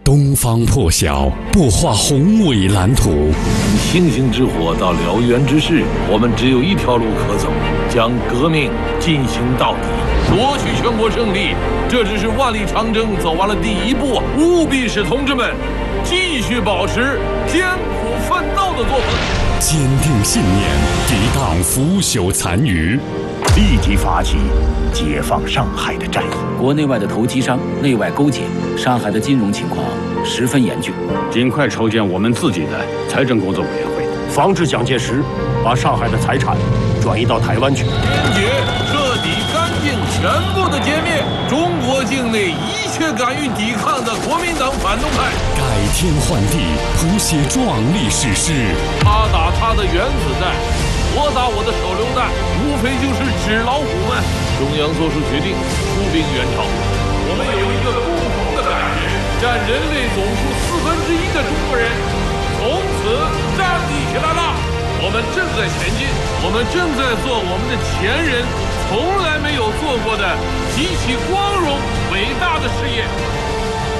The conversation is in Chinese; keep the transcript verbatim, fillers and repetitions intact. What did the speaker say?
东方破晓，不画宏伟蓝图。 从星星之火到燎原之势，我们只有一条路可走，将革命进行到底，夺取全国胜利。这只是万里长征走完了第一步，务必使同志们继续保持艰苦奋斗的作风， 坚定信念，抵挡腐朽残余， 立即发起解放上海的战役。 国内外的投机商内外勾结，上海的金融情况十分严峻， 尽快筹建我们自己的财政工作委员会， 防止蒋介石把上海的财产转移到台湾去。 坚决彻底干净全部的歼灭中国境内一切敢于抵抗的国民党反动派， 改天换地，谱写壮丽史诗。 他打他的原子弹，我打我的手榴弹，无非就是纸老虎们。中央做出决定，出兵援朝。我们有一个共同的感觉，占人类总数四分之一的中国人从此站立起来了。我们正在前进，我们正在做我们的前人从来没有做过的极其光荣伟大的事业。